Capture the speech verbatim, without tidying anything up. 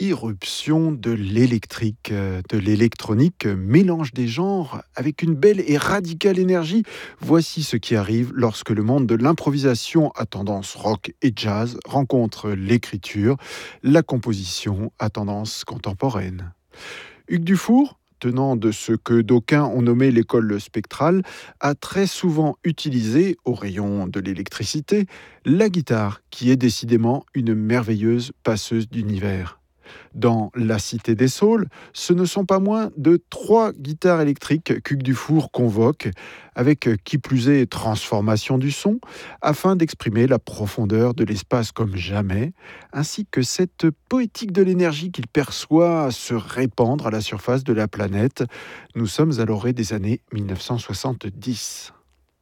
Irruption de l'électrique, euh, de l'électronique, euh, mélange des genres avec une belle et radicale énergie. Voici ce qui arrive lorsque le monde de l'improvisation à tendance rock et jazz rencontre l'écriture, la composition à tendance contemporaine. Hugues Dufour, tenant de ce que d'aucuns ont nommé l'école spectrale, a très souvent utilisé, au rayon de l'électricité, la guitare, qui est décidément une merveilleuse passeuse d'univers. Dans La Cité des Saules, ce ne sont pas moins de trois guitares électriques qu'Hugues Dufour convoque, avec euh, qui plus est transformation du son, afin d'exprimer la profondeur de l'espace comme jamais, ainsi que cette poétique de l'énergie qu'il perçoit se répandre à la surface de la planète. Nous sommes à l'orée des années mille neuf cent soixante-dix.